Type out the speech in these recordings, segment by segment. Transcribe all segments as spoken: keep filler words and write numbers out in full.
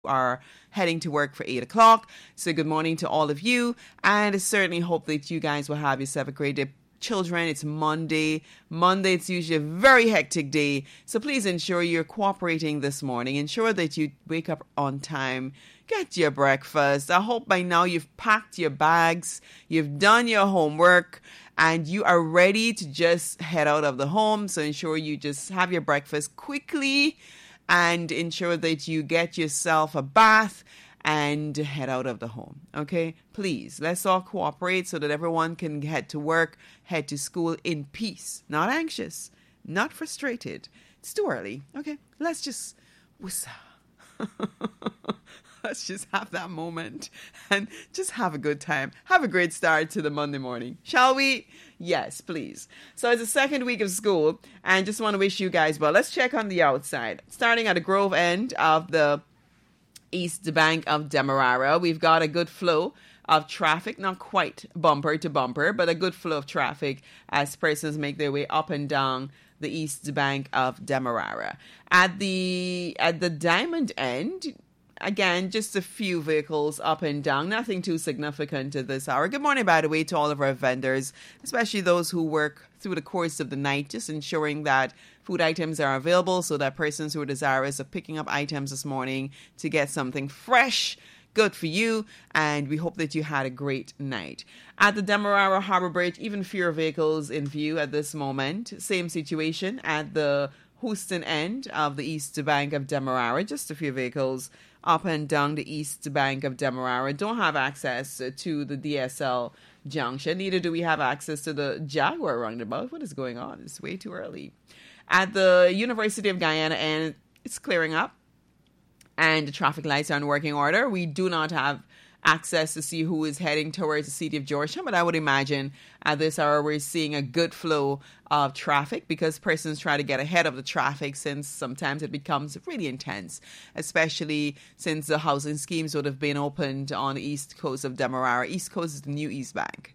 are heading to work for eight o'clock. So good morning to all of you, and I certainly hope that you guys will have yourself a great day. Children, it's Monday. Monday, it's usually a very hectic day. So please ensure you're cooperating this morning. Ensure that you wake up on time. Get your breakfast. I hope by now you've packed your bags, you've done your homework, and you are ready to just head out of the home. So ensure you just have your breakfast quickly and ensure that you get yourself a bath and head out of the home. Okay? Please, let's all cooperate so that everyone can head to work, head to school in peace. Not anxious, not frustrated. It's too early. Okay? Let's just whistle. Let's just have that moment and just have a good time. Have a great start to the Monday morning. Shall we? Yes, please. So it's the second week of school and just want to wish you guys well. Let's check on the outside. Starting at the Grove end of the East Bank of Demerara, we've got a good flow of traffic, not quite bumper to bumper, but a good flow of traffic as persons make their way up and down the East Bank of Demerara. At the at the Diamond end, again, just a few vehicles up and down, nothing too significant at this hour. Good morning, by the way, to all of our vendors, especially those who work through the course of the night, just ensuring that food items are available so that persons who are desirous of picking up items this morning to get something fresh, good for you, and we hope that you had a great night. At the Demerara Harbor Bridge, even fewer vehicles in view at this moment. Same situation at the Houston end of the East Bank of Demerara, just a few vehicles up and down the East Bank of Demerara. Don't have access to the D S L junction. Neither do we have access to the Jaguar roundabout. What is going on? It's way too early. At the University of Guyana end, it's clearing up and the traffic lights are in working order. We do not have access to see who is heading towards the city of Georgetown, but I would imagine at this hour we're seeing a good flow of traffic because persons try to get ahead of the traffic since sometimes it becomes really intense, especially since the housing schemes would have been opened on the east coast of Demerara. East Coast is the new East Bank.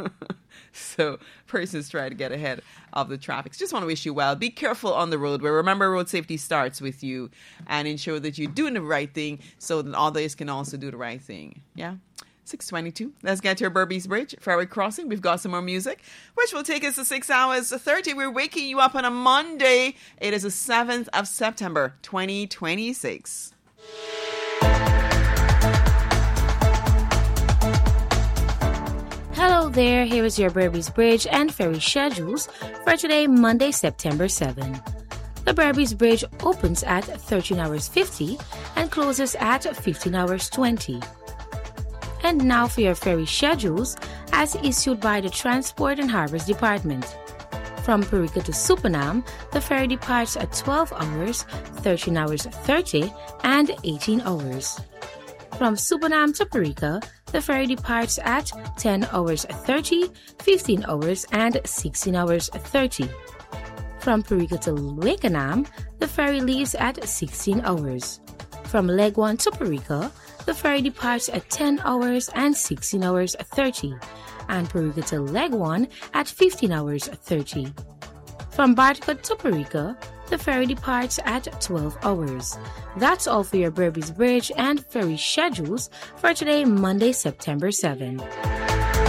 So persons try to get ahead of the traffic. Just want to wish you well. Be careful on the road. But remember, road safety starts with you, and ensure that you're doing the right thing so that others can also do the right thing. Yeah? six twenty-two. Let's get to our Berbice Bridge Ferry Crossing. We've got some more music, which will take us to six hours thirty. We're waking you up on a Monday. It is the seventh of September, twenty twenty-six. Hello there, here is your Berbice Bridge and ferry schedules for today, Monday, September seventh. The Berbice Bridge opens at thirteen hours fifty and closes at fifteen hours twenty. And now for your ferry schedules as issued by the Transport and Harbors Department. From Parika to Supanam, the ferry departs at twelve hours, thirteen hours thirty, and eighteen hours. From Supanam to Parika, the ferry departs at ten hours thirty, fifteen hours, and sixteen hours thirty. From Parika to Wakenham, the ferry leaves at sixteen hours. From Leg one to Parika, the ferry departs at ten hours and sixteen hours thirty, and Parika to Leg one at fifteen hours thirty. From Bartica to Parika, the ferry departs at twelve hours. That's all for your Berbice Bridge and ferry schedules for today, Monday, September seventh.